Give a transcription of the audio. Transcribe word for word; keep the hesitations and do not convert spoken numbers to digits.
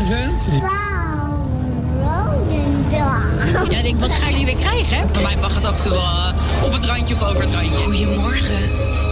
vervelend? Wauw, Rodendag. Ja, ik denk, wat gaan jullie weer krijgen? Hè? Bij mij mag het af en toe wel uh, op het randje of over het randje. Goedemorgen.